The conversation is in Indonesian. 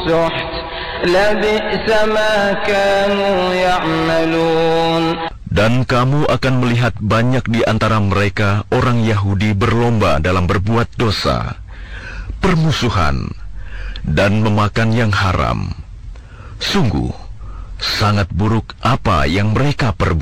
السحت لبئس ما كانوا يعملون. Dan kamu akan melihat banyak di antara mereka orang Yahudi berlomba dalam berbuat dosa, permusuhan, dan memakan yang haram. Sungguh, sangat buruk apa yang mereka perbuat.